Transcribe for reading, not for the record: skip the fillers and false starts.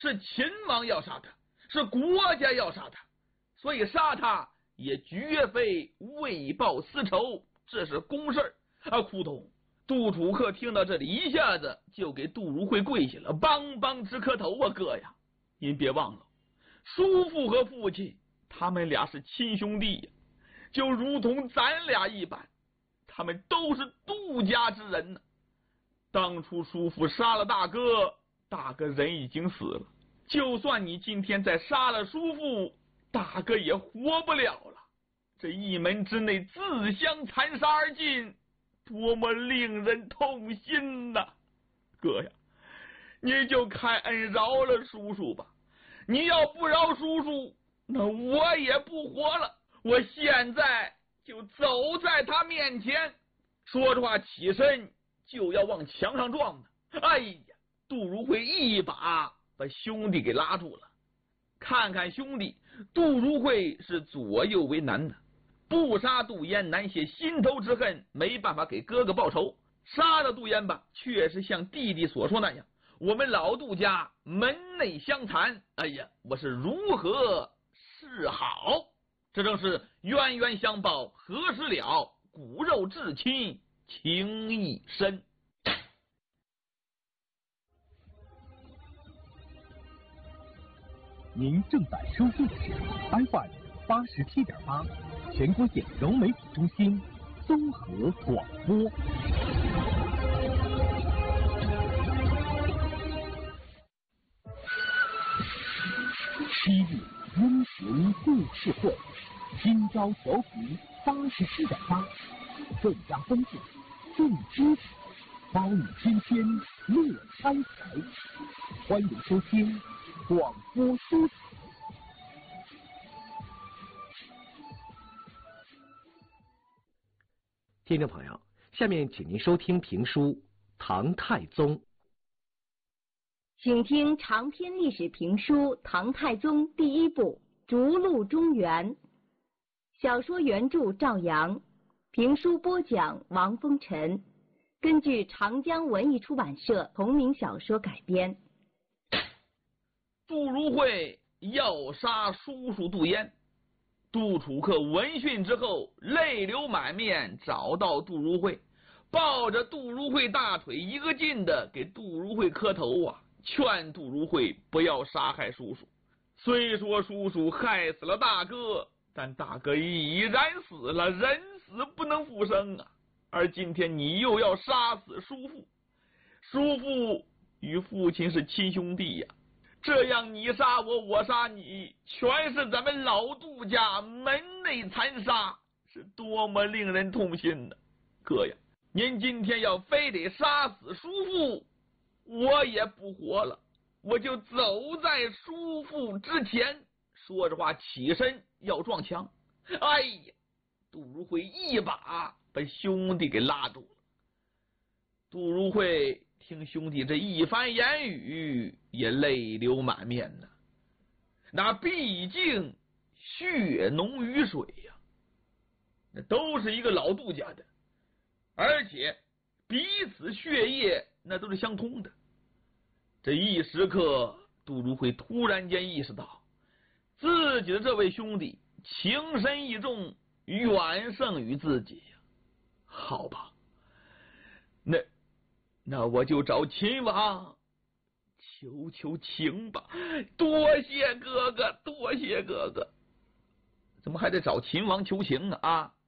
是秦王要杀他，是国家要杀他，所以杀他也绝非为报私仇，这是公事啊！哭童，杜楚客听到这里，一下子就给杜如晦跪下了，邦邦直磕头啊！哥呀，您别忘了，叔父和父亲他们俩是亲兄弟呀，就如同咱俩一般，他们都是杜家之人呢。当初叔父杀了大哥，大哥人已经死了，就算你今天再杀了叔父，大哥也活不了了。这一门之内自相残杀而尽，多么令人痛心呐！哥呀，你就开恩饶了叔叔吧，你要不饶叔叔，那我也不活了，我现在就走在他面前。说着话起身就要往墙上撞呢，哎呀，杜如晦一把把兄弟给拉住了。看看兄弟，杜如晦是左右为难的，不杀杜淹难泄心头之恨，没办法给哥哥报仇；杀了杜淹吧，确实像弟弟所说那样，我们老杜家门内相残，哎呀，我是如何是好？这正是冤冤相报何时了，骨肉至亲情谊深。 您正在收听的是 FM 87.8全国县融媒体中心综合广播。昔日英雄故事会，今朝调频87.8，更加丰富，更精彩，包你新鲜乐开怀。欢迎收听广播书场。听众朋友，下面请您收听评书《唐太宗》。 请听长篇历史评书《唐太宗》第一部《逐鹿中原》，小说原著赵阳，评书播讲王风尘，根据长江文艺出版社同名小说改编。 杜如晦要杀叔叔杜淹，杜楚客闻讯之后泪流满面，找到杜如晦，抱着杜如晦大腿一个劲的给杜如晦磕头啊，劝杜如晦不要杀害叔叔。虽说叔叔害死了大哥，但大哥已然死了，人死不能复生啊！而今天你又要杀死叔父，叔父与父亲是亲兄弟呀，这样你杀我，我杀你，全是咱们老杜家门内残杀，是多么令人痛心呢！哥呀，您今天要非得杀死叔父，我也不活了，我就走在叔父之前。说着话起身要撞墙，哎呀，杜如晦一把把兄弟给拉住了。杜如晦听兄弟这一番言语，也泪流满面呢。那毕竟血浓于水呀，那都是一个老杜家的，而且彼此血液那都是相通的。这一时刻，杜如晦突然间意识到，自己的这位兄弟情深意重，远胜于自己呀。好吧，那我就找秦王求求情吧。多谢哥哥，多谢哥哥。怎么还得找秦王求情呢？啊，